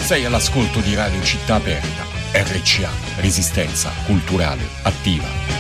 Sei all'ascolto di Radio Città Aperta, RCA, Resistenza Culturale Attiva.